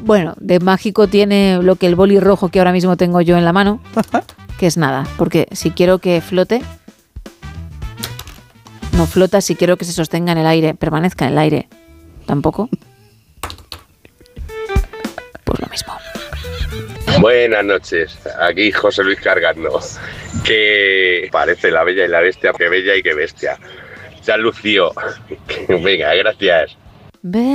Bueno, de mágico tiene lo que el boli rojo que ahora mismo tengo yo en la mano, que es nada, porque si quiero que flote, no flota, si quiero que se sostenga en el aire, permanezca en el aire, tampoco. Pues lo mismo. Buenas noches, aquí José Luis Cargando, que parece La Bella y la Bestia, que bella y que bestia. Se han lucido. Venga, gracias.